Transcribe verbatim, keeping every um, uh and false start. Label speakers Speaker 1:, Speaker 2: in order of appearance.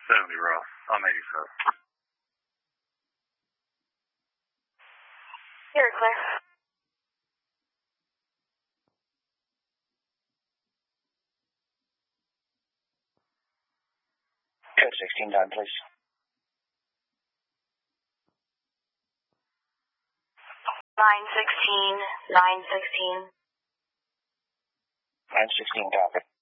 Speaker 1: seventy, Ross. I'm eighty-seven.
Speaker 2: You're clear.
Speaker 3: Code sixteen down, please.
Speaker 2: Nine sixteen, nine sixteen.
Speaker 3: nine sixteen, copy.